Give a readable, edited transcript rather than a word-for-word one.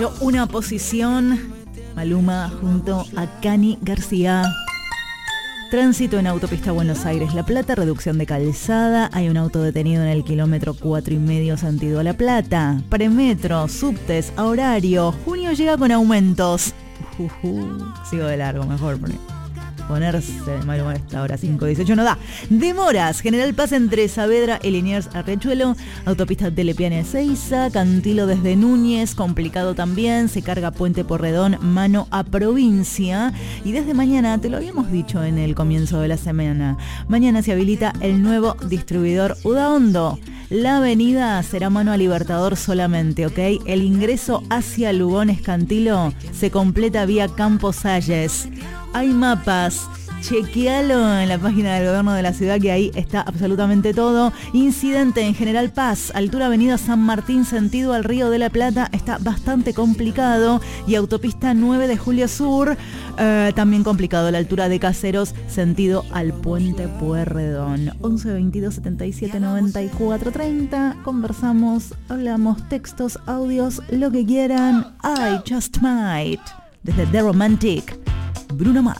Una posición, Maluma junto a Cani García. Tránsito en autopista Buenos Aires-La Plata, reducción de calzada. Hay un auto detenido en el kilómetro 4,5 sentido a La Plata. Premetro, subtes, a horario. Junio llega con aumentos. Sigo de largo, mejor ponerse de mal humor a esta hora, 5:18 no da. Demoras, General Paz entre Saavedra y Liniers a Riachuelo, autopista Telepiane a Ezeiza, Cantilo desde Núñez, complicado también, se carga Puente Porredón, mano a Provincia, y desde mañana, te lo habíamos dicho en el comienzo de la semana, mañana se habilita el nuevo distribuidor Udaondo. La avenida será mano a Libertador solamente, ¿ok? El ingreso hacia Lugones Cantilo se completa vía Campos Salles. Hay mapas, chequealo en la página del gobierno de la ciudad, que ahí está absolutamente todo. Incidente en General Paz, altura avenida San Martín, sentido al Río de la Plata, está bastante complicado. Y autopista 9 de Julio Sur, también complicado, la altura de Caseros, sentido al Puente Pueyrredón. 11 22 77 94 30, conversamos, hablamos, textos, audios, lo que quieran. I Just Might, desde The Romantic, Bruno Mars.